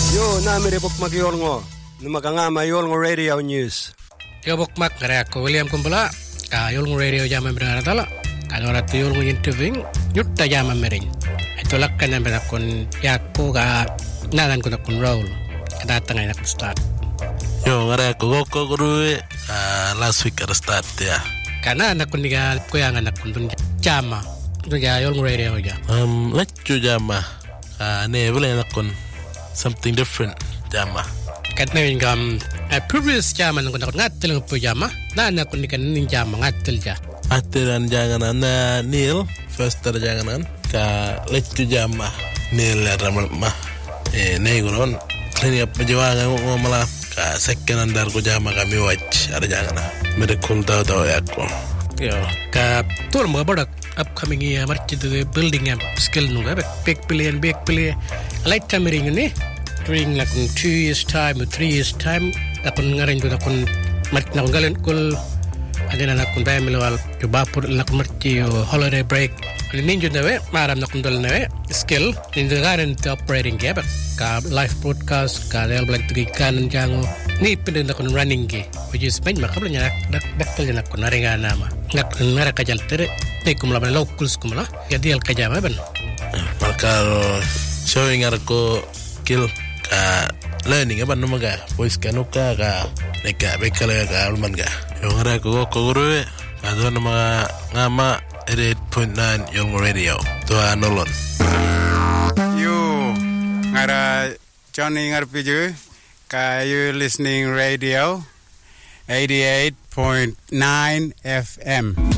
Yo, namire bukmak yolngo. Numakangama yolngo radio news. Yo bukmak ngare ako William Kumbala. Ka yolngo radio jama berana tala. Kanorat yolngo interviewing yutta jama merin. Ito lakkan na benakon yakpo ka nanan ko na kun roll. Kadatangay na kun start. Yo ngare ako goko guru last week at start ya. Kana na kun niga kuyangan na kun jama. Ito ja yolngo radio ja. Letchu jama. Ne boleh nakon something different jama. Kat na yung previous jama nung ngatil ng pujama na kun niga ning jama ngatil ja. Atiran janganan na Neil first janganan ka letchu jama Neil ramal ma neguron clean up jawangan ngomala ka second andar ko jama kami watch ada jangana medical daw yakko. Yo ka tur mo badak upcoming year march the building skill nunga big billion light tamering ni during like 2 years time or 3 years time akon ngaring ko akon march na galen kul adena na kun family wal to bapur la march holiday break ninjo nawe maram na kun dol nawe skill in the garden operating gap ka live broadcast ka del black three kan jango ni pinde na kun running ge which is main makabla nya dakal na kun naringa nama ngak nara kajal tere te kumla ban locals kumla ya dial kajama ban markaro showing arko kill ka learning ban numaga voice kanuka ka neka bekala ka alman ga yung ngara ko guru adon nama ngama 88.9 yung radio to anolon you ngara Johnny ngarpiju ka you listening radio 88.9 FM